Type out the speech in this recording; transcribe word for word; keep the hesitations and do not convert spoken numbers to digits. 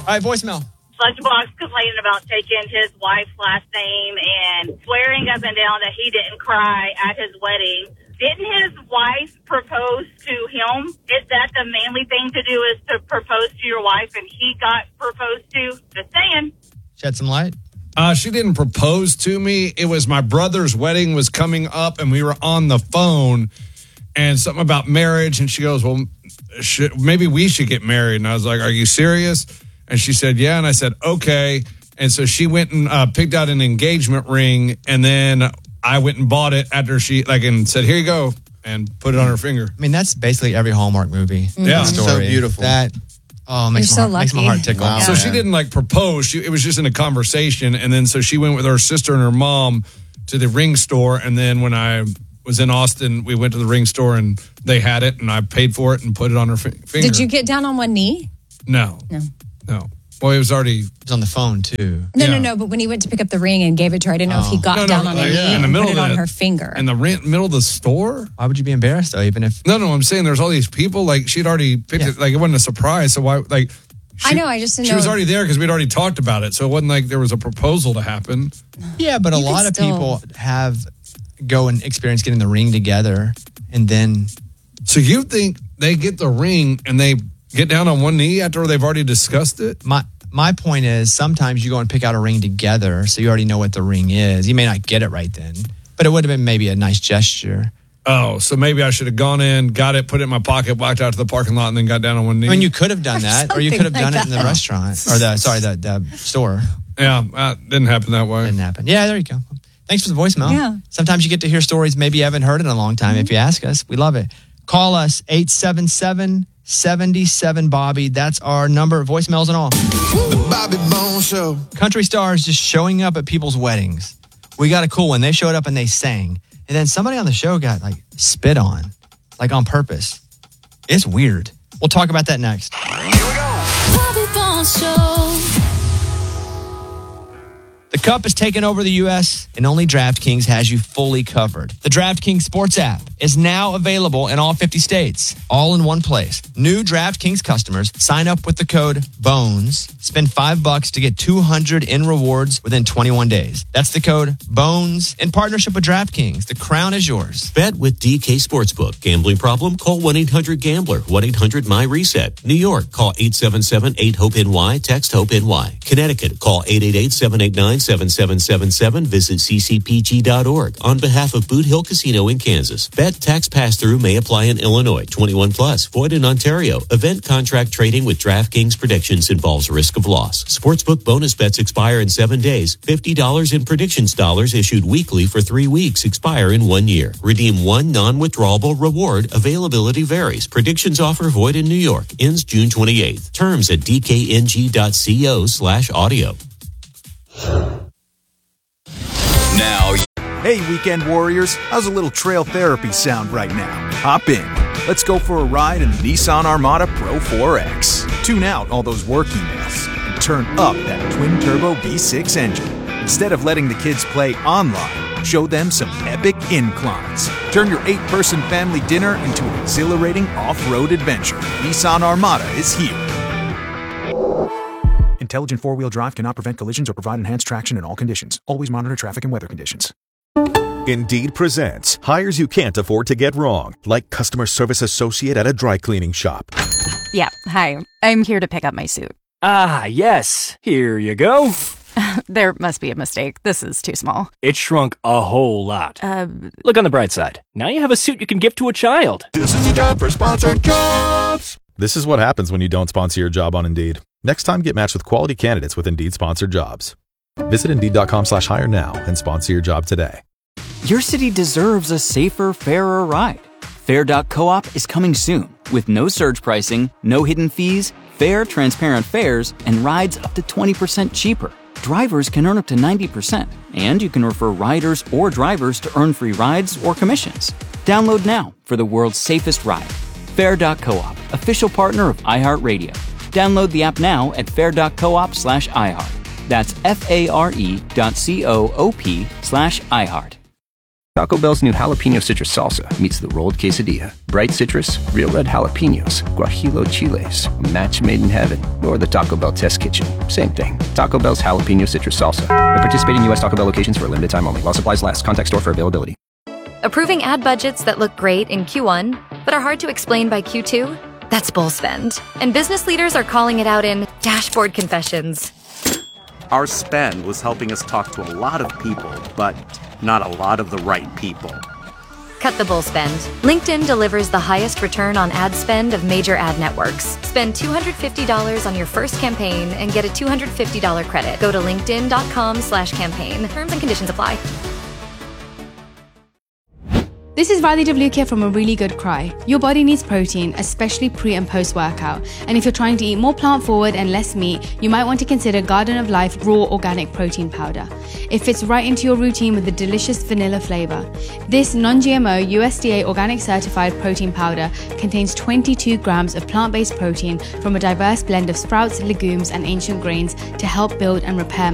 right, voicemail. Lunchbox complaining about taking his wife's last name and swearing up and down that he didn't cry at his wedding. Didn't his wife propose to him? Is that the manly thing to do, is to propose to your wife, and he got proposed to? Just saying. Shed some light. Uh, she didn't propose to me. It was my brother's wedding was coming up, and we were on the phone, and something about marriage, and she goes, well, should, maybe we should get married. And I was like, are you serious? And she said, yeah. And I said, okay. And so she went and uh, picked out an engagement ring, and then I went and bought it after she, like, and said, here you go, and put it on her finger. I mean, that's basically every Hallmark movie. Mm-hmm. Yeah. Story. So beautiful. That, oh, makes, You're my, so heart, makes my lucky. heart tickle. Wow. So Yeah. she didn't, like, propose. She, it was just in a conversation. And then so she went with her sister and her mom to the ring store. And then when I was in Austin, we went to the ring store, and they had it, and I paid for it and put it on her fi- finger. Did you get down on one knee? No. No. No. Well, it was already... It was on the phone, too. No, Yeah. no, no. But when he went to pick up the ring and gave it to her, I didn't know if he got No, no, down on uh, a knee yeah. In the and middle put it of on the- her finger. In the rent, middle of the store? Why would you be embarrassed, though, even if... No, no, I'm saying there's all these people. Like, she'd already picked Yeah. it. Like, it wasn't a surprise. So why, like... I she- know, I just didn't She know. was already there because we'd already talked about it. So it wasn't like there was a proposal to happen. Yeah, but a You could lot of still- people have go and experience getting the ring together, and then... So you think they get the ring and they get down on one knee after they've already discussed it? My my point is, sometimes you go and pick out a ring together, so you already know what the ring is. You may not get it right then, but it would have been maybe a nice gesture. Oh, so maybe I should have gone in, got it, put it in my pocket, walked out to the parking lot, and then got down on one knee. I mean, you could have done that, or you could have Something done like it in the that. restaurant, or the, sorry, the, the store. yeah, that didn't happen that way. Didn't happen. Yeah, there you go. Thanks for the voicemail. Yeah. Sometimes you get to hear stories maybe you haven't heard in a long time. If you ask us, we love it. Call us, eight seven seven, seven seven, Bobby. That's our number, voicemails and all. The Bobby Bone Show. Country stars just showing up at people's weddings. We got a cool one. They showed up and they sang. And then somebody on the show got like spit on, like on purpose. It's weird. We'll talk about that next. Bobby Bones Show. The Cup is taking over the U S, and only DraftKings has you fully covered. The DraftKings Sports app is now available in all fifty states, all in one place. New DraftKings customers sign up with the code BONES, spend five bucks to get two hundred in rewards within twenty-one days. That's the code BONES in partnership with DraftKings. The crown is yours. Bet with D K Sportsbook. Gambling problem? Call one eight hundred gambler. one eight hundred my reset. New York, call eight seven seven, eight hope N Y. Text HOPE-NY. Connecticut, call eight eight eight, seven eight nine, seven seven seven seven. Visit c c p g dot org. On behalf of Boot Hill Casino in Kansas. Bet tax pass-through may apply in Illinois. twenty-one plus. Void in Ontario. Event contract trading with DraftKings predictions involves risk of loss. Sportsbook bonus bets expire in seven days. fifty dollars in predictions dollars issued weekly for three weeks. Expire in one year. Redeem one non-withdrawable reward. Availability varies. Predictions offer void in New York. Ends June twenty-eighth. Terms at d k n g dot co slash audio. Now, hey, weekend warriors, how's a little trail therapy sound right now? Hop in. Let's go for a ride in the Nissan Armada Pro four X. Tune out all those work emails and turn up that twin-turbo V six engine. Instead of letting the kids play online, show them some epic inclines. Turn your eight-person family dinner into an exhilarating off-road adventure. Nissan Armada is here. Intelligent four-wheel drive cannot prevent collisions or provide enhanced traction in all conditions. Always monitor traffic and weather conditions. Indeed presents hires you can't afford to get wrong, like customer service associate at a dry cleaning shop. Yeah, hi. I'm here to pick up my suit. Ah, yes. Here you go. There must be a mistake. This is too small. It shrunk a whole lot. Uh, Look on the bright side. Now you have a suit you can give to a child. This is your job for sponsored jobs. This is what happens when you don't sponsor your job on Indeed. Next time, get matched with quality candidates with Indeed sponsored jobs. Visit Indeed.com slash hire now and sponsor your job today. Your city deserves a safer, fairer ride. Fair dot coop is coming soon with no surge pricing, no hidden fees, fair, transparent fares, and rides up to twenty percent cheaper. Drivers can earn up to ninety percent, and you can refer riders or drivers to earn free rides or commissions. Download now for the world's safest ride. Fair dot coop, official partner of iHeartRadio. Download the app now at fair dot coop slash iHeart. That's F A R E dot C O O P slash iHeart. Taco Bell's new jalapeno citrus salsa meets the rolled quesadilla. Bright citrus, real red jalapenos, guajillo chiles, a match made in heaven. Or the Taco Bell test kitchen. Same thing. Taco Bell's jalapeno citrus salsa. At participating U S Taco Bell locations for a limited time only. While supplies last. Contact store for availability. Approving ad budgets that look great in Q one, but are hard to explain by Q two? That's bull spend. And business leaders are calling it out in dashboard confessions. Our spend was helping us talk to a lot of people, but not a lot of the right people. Cut the bull spend. LinkedIn delivers the highest return on ad spend of major ad networks. Spend two hundred fifty dollars on your first campaign and get a two hundred fifty dollars credit. Go to linkedin.com slash campaign. Terms and conditions apply. This is Radhi Devlukia from A Really Good Cry. Your body needs protein, especially pre and post workout. And if you're trying to eat more plant forward and less meat, you might want to consider Garden of Life Raw Organic Protein Powder. It fits right into your routine with a delicious vanilla flavor. This non-G M O U S D A organic certified protein powder contains twenty-two grams of plant-based protein from a diverse blend of sprouts, legumes, and ancient grains to help build and repair